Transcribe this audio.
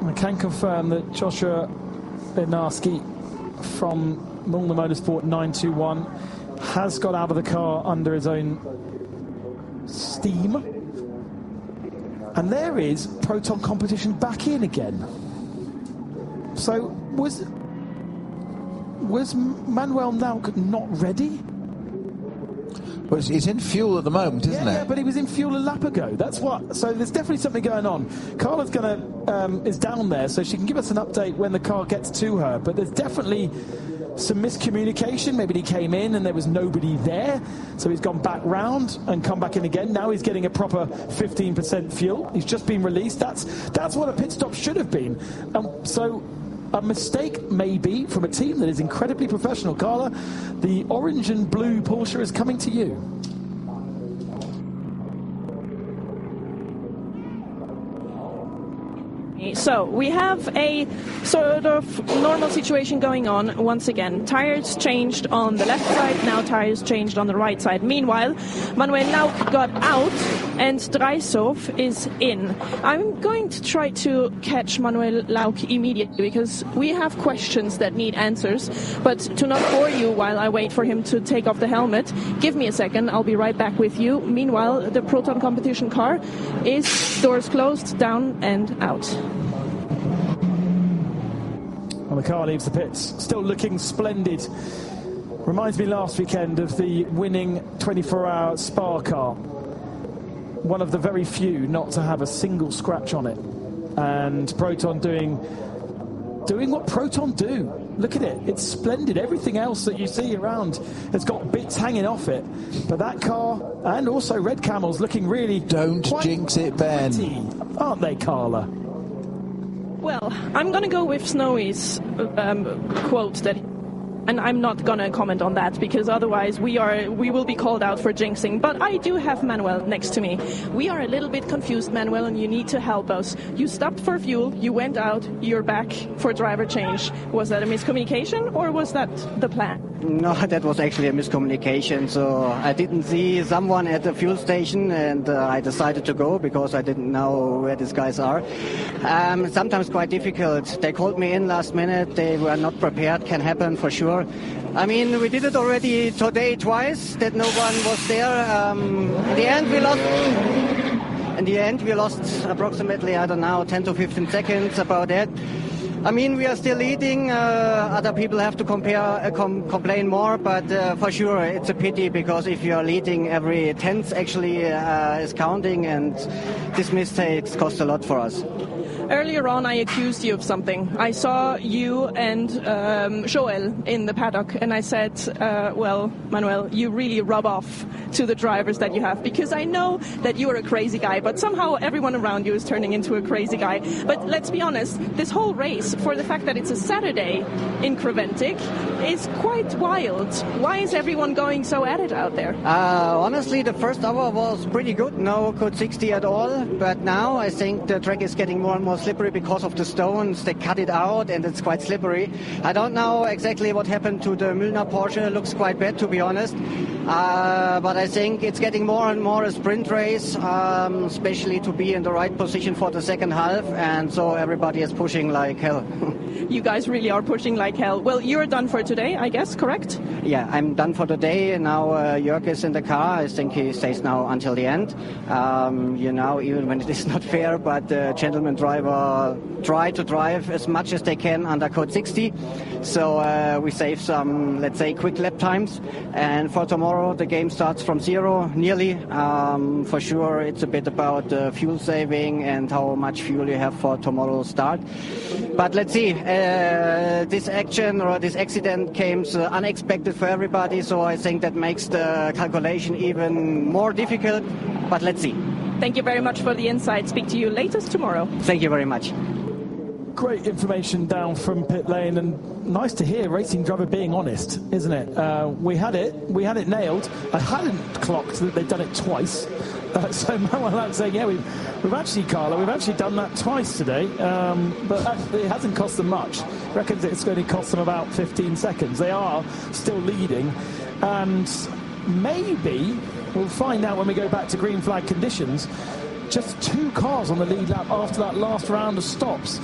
I can confirm that Joshua Bednarski from Milner Motorsport 921 has got out of the car under his own steam. And there is Proton Competition back in again. So was Manuel Nauk not ready? Well, he's in fuel at the moment, isn't it? Yeah, but he was in fuel a lap ago. That's what. So there's definitely something going on. Carla's is down there, so she can give us an update when the car gets to her. But there's definitely some miscommunication. Maybe he came in and there was nobody there, so he's gone back round and come back in again. Now he's getting a proper 15% fuel. He's just been released. That's what a pit stop should have been. So a mistake maybe from a team that is incredibly professional. Carla, the orange and blue Porsche is coming to you. So we have a sort of normal situation going on once again. Tires changed on the left side, now tires changed on the right side. Meanwhile, Manuel Nauk got out and Dreishoff is in. I'm going to try to catch Manuel Nauk immediately because we have questions that need answers. But to not bore you while I wait for him to take off the helmet, give me a second, I'll be right back with you. Meanwhile, the Proton Competition car is doors closed, down and out. Well, the car leaves the pits, still looking splendid. Reminds me last weekend of the winning 24-hour Spa car. One of the very few not to have a single scratch on it. And Proton doing what Proton do. Look at it, it's splendid. Everything else that you see around has got bits hanging off it. But that car, and also Red Camels, looking really... Don't jinx it, Ben. Pretty, aren't they, Carla? Well, I'm going to go with Snowy's quote that... And I'm not going to comment on that because otherwise we will be called out for jinxing. But I do have Manuel next to me. We are a little bit confused, Manuel, and you need to help us. You stopped for fuel, you went out, you're back for driver change. Was that a miscommunication or was that the plan? No, that was actually a miscommunication. So I didn't see someone at the fuel station and I decided to go because I didn't know where these guys are. Sometimes quite difficult. They called me in last minute. They were not prepared. Can happen for sure. I mean, we did it already today twice, that no one was there. In the end, we lost approximately, 10 to 15 seconds, about that. I mean, we are still leading. Other people have to complain more, but for sure it's a pity because if you are leading, every tenth actually is counting, and these mistakes cost a lot for us. Earlier on, I accused you of something. I saw you and Joel in the paddock, and I said, well, Manuel, you really rub off to the drivers that you have, because I know that you are a crazy guy, but somehow everyone around you is turning into a crazy guy. But let's be honest, this whole race, for the fact that it's a Saturday in Creventic, is quite wild. Why is everyone going so at it out there? Honestly, the first hour was pretty good. No code 60 at all. But now I think the track is getting more and more slippery because of the stones. They cut it out and it's quite slippery. I don't know exactly what happened to the Mühlner Porsche. It looks quite bad, to be honest. But I think it's getting more and more a sprint race, especially to be in the right position for the second half. And so everybody is pushing like hell. You guys really are pushing like hell. Well, you're done for today, I guess, correct? Yeah, I'm done for today. Now Jörg is in the car. I think he stays now until the end. Even when it is not fair, but the gentleman driver try to drive as much as they can under code 60. So we save some, let's say, quick lap times. And for tomorrow, the game starts from zero, nearly. For sure, it's a bit about fuel saving and how much fuel you have for tomorrow's start. But let's see. This action or this accident came unexpected for everybody, so I think that makes the calculation even more difficult. But let's see. Thank you very much for the insight. Speak to you latest tomorrow. Thank you very much. Great information down from pit lane, and nice to hear racing driver being honest, isn't it? We had it nailed. I hadn't clocked that they'd done it twice. So Manuel saying, yeah, we've actually done that twice today, but actually it hasn't cost them much. Reckons it's going to cost them about 15 seconds. They are still leading, and maybe we'll find out when we go back to green flag conditions. Just 2 cars on the lead lap after that last round of stops.